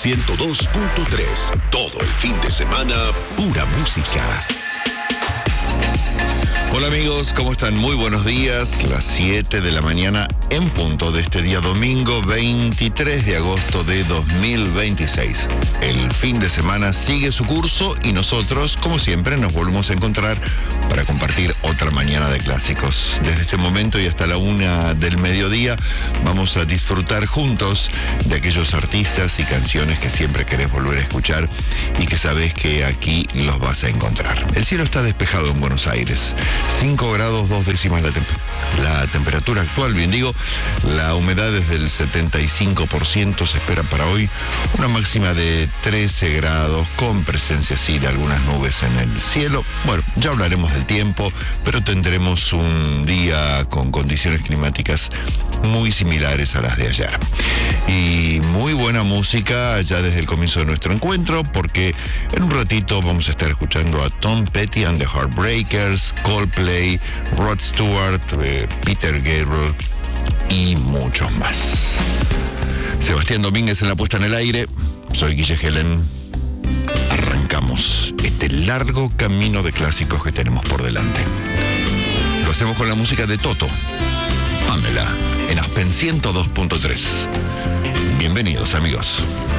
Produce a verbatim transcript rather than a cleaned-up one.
ciento dos punto tres. Todo el fin de semana, pura música. Hola amigos, ¿cómo están? Muy buenos días, las siete de la mañana en punto de este día domingo veintitrés de agosto de dos mil veintiséis. El fin de semana sigue su curso y nosotros, como siempre, nos volvemos a encontrar para compartir otra mañana de clásicos. Desde este momento y hasta la una del mediodía vamos a disfrutar juntos de aquellos artistas y canciones que siempre querés volver a escuchar y que sabés que aquí los vas a encontrar. El cielo está despejado en Buenos Aires. cinco grados dos décimas la, temp- la temperatura actual, bien digo, la humedad es del setenta y cinco por ciento, se espera para hoy una máxima de trece grados, con presencia sí de algunas nubes en el cielo. Bueno, ya hablaremos del tiempo, pero tendremos un día con condiciones climáticas muy similares a las de ayer. Y muy buena música ya desde el comienzo de nuestro encuentro, porque en un ratito vamos a estar escuchando a Tom Petty and the Heartbreakers, Coldplay, Rod Stewart, eh, Peter Gabriel y muchos más. Sebastián Domínguez en la puesta en el aire. Soy Guille Helen. Arrancamos este largo camino de clásicos que tenemos por delante. Lo hacemos con la música de Toto, Pamela, en Aspen ciento dos punto tres. Bienvenidos, amigos.